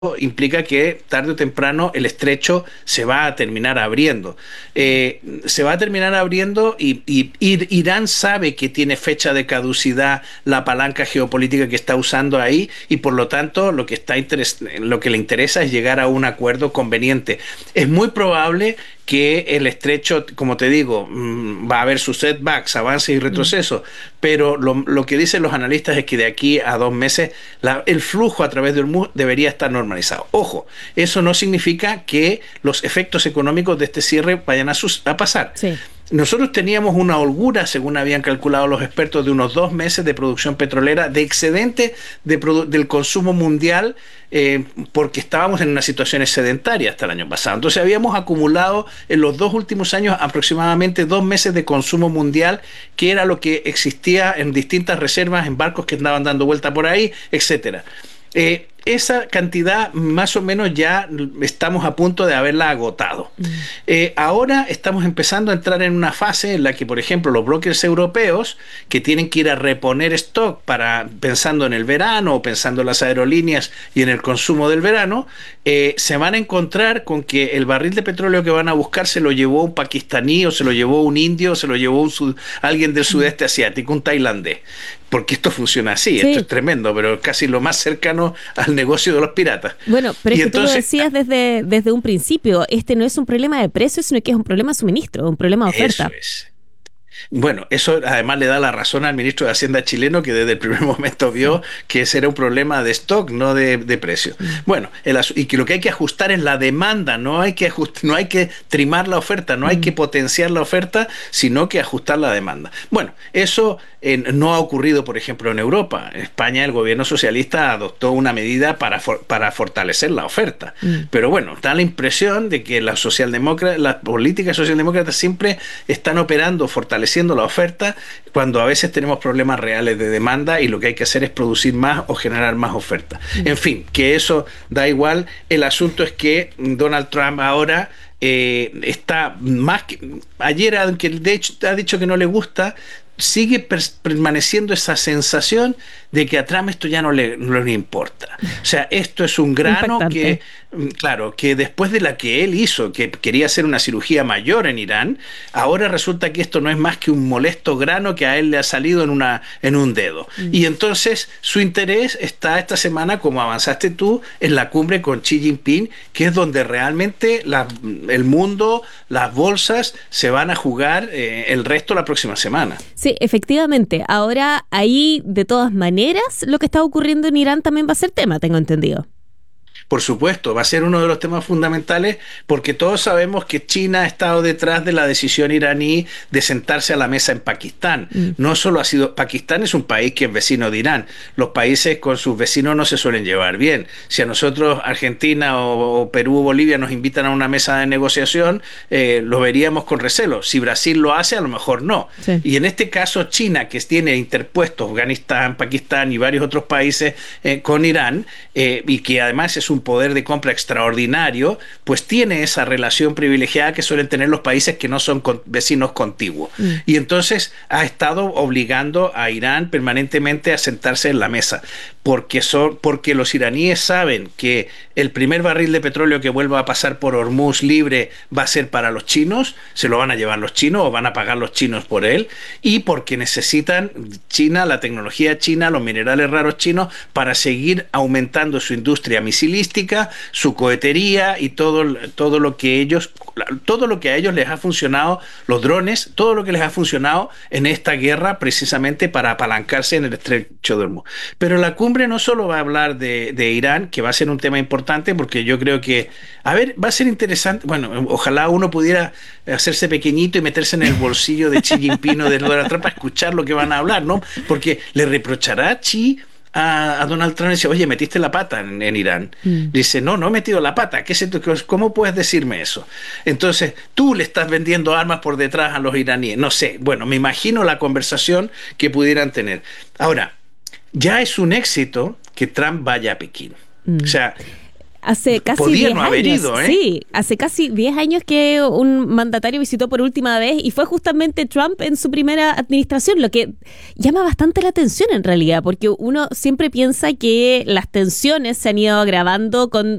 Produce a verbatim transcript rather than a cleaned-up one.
implica que tarde o temprano el estrecho se va a terminar abriendo. Eh, se va a terminar abriendo y, y, y Irán sabe que tiene fecha de caducidad la palanca geopolítica que está usando ahí y por lo tanto lo que, está interes lo que le interesa es llegar a un acuerdo conveniente. Es muy probable que el estrecho, como te digo, va a haber sus setbacks, avances y retrocesos, pero lo, lo que dicen los analistas es que de aquí a dos meses la, el flujo a través del Hormuz debería estar normalizado. Ojo, eso no significa que los efectos económicos de este cierre vayan a, sus, a pasar. Sí. Nosotros teníamos una holgura, según habían calculado los expertos, de unos dos meses de producción petrolera, de excedente de del consumo mundial, eh, porque estábamos en una situación sedentaria hasta el año pasado. Entonces habíamos acumulado en los dos últimos años aproximadamente dos meses de consumo mundial, que era lo que existía en distintas reservas, en barcos que andaban dando vuelta por ahí, etcétera. Eh, esa cantidad más o menos ya estamos a punto de haberla agotado. Mm. Eh, ahora estamos empezando a entrar en una fase en la que, por ejemplo, los brokers europeos que tienen que ir a reponer stock para, pensando en el verano o pensando en las aerolíneas y en el consumo del verano, eh, se van a encontrar con que el barril de petróleo que van a buscar se lo llevó un pakistaní o se lo llevó un indio o se lo llevó un sud, alguien del sudeste asiático, un tailandés. Porque esto funciona así, sí. Esto es tremendo, pero casi lo más cercano al negocio de los piratas. Bueno, pero y es que entonces, tú lo decías desde, desde un principio, este no es un problema de precio, sino que es un problema de suministro, un problema de oferta. Eso es. Bueno, eso además le da la razón al ministro de Hacienda chileno, que desde el primer momento vio que ese era un problema de stock, no de, de precio. Bueno, el, y que lo que hay que ajustar es la demanda, no hay que ajust, no hay que trimar la oferta, no hay que potenciar la oferta, sino que ajustar la demanda. Bueno, eso eh, no ha ocurrido, por ejemplo, en Europa. En España el gobierno socialista adoptó una medida para, for, para fortalecer la oferta. Mm. Pero bueno, da la impresión de que la socialdemócrata, las políticas socialdemócratas siempre están operando, fortaleciendo la oferta, cuando a veces tenemos problemas reales de demanda y lo que hay que hacer es producir más o generar más oferta. Mm. En fin, que eso da igual. El asunto es que Donald Trump ahora eh, está más que... Ayer, aunque de hecho ha dicho que no le gusta, sigue permaneciendo esa sensación de que a Trump esto ya no le, no le importa. O sea, esto es un grano que, claro, que después de la que él hizo, que quería hacer una cirugía mayor en Irán, ahora resulta que esto no es más que un molesto grano que a él le ha salido en, una, en un dedo. Mm. Y entonces su interés está esta semana, como avanzaste tú, en la cumbre con Xi Jinping, que es donde realmente la, el mundo, las bolsas, se van a jugar eh, el resto la próxima semana. Sí, efectivamente. Ahora, ahí, de todas maneras, lo que está ocurriendo en Irán también va a ser tema, tengo entendido. Por supuesto, va a ser uno de los temas fundamentales porque todos sabemos que China ha estado detrás de la decisión iraní de sentarse a la mesa en Pakistán. Mm. No solo ha sido... Pakistán es un país que es vecino de Irán. Los países con sus vecinos no se suelen llevar bien. Si a nosotros, Argentina o, o Perú o Bolivia, nos invitan a una mesa de negociación, eh, lo veríamos con recelo. Si Brasil lo hace, a lo mejor no. Sí. Y en este caso, China, que tiene interpuestos Afganistán, Pakistán y varios otros países eh, con Irán, eh, y que además es un poder de compra extraordinario, pues tiene esa relación privilegiada que suelen tener los países que no son con, vecinos contiguos. Mm. Y entonces ha estado obligando a Irán permanentemente a sentarse en la mesa, porque, son, porque los iraníes saben que el primer barril de petróleo que vuelva a pasar por Hormuz libre va a ser para los chinos, se lo van a llevar los chinos o van a pagar los chinos por él, y porque necesitan China, la tecnología china, los minerales raros chinos, para seguir aumentando su industria misilística, su cohetería y todo, todo lo que ellos, todo lo que a ellos les ha funcionado, los drones, todo lo que les ha funcionado en esta guerra precisamente para apalancarse en el estrecho de Hormuz. Pero la cumbre no solo va a hablar de, de Irán, que va a ser un tema importante, porque yo creo que, a ver, va a ser interesante, bueno, ojalá uno pudiera hacerse pequeñito y meterse en el bolsillo de Xi Jinping o de Donald Trump para escuchar lo que van a hablar, ¿no? Porque le reprochará Xi A, a Donald Trump y dice, oye, metiste la pata en, en Irán. Mm. Dice, no, no he metido la pata. ¿Qué es esto? ¿Cómo puedes decirme eso? Entonces, tú le estás vendiendo armas por detrás a los iraníes. No sé, bueno, me imagino la conversación que pudieran tener. Ahora, ya es un éxito que Trump vaya a Pekín. Mm. O sea, Hace casi Podía diez no haber años, ido, ¿eh? Sí, hace casi diez años que un mandatario visitó por última vez y fue justamente Trump en su primera administración, lo que llama bastante la atención en realidad, porque uno siempre piensa que las tensiones se han ido agravando con